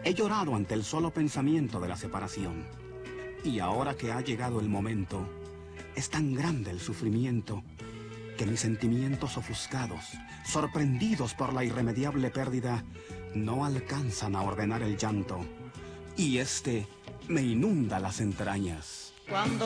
He llorado ante el solo pensamiento de la separación. Y ahora que ha llegado el momento, es tan grande el sufrimiento que mis sentimientos ofuscados, sorprendidos por la irremediable pérdida, no alcanzan a ordenar el llanto. Y este me inunda las entrañas. Cuando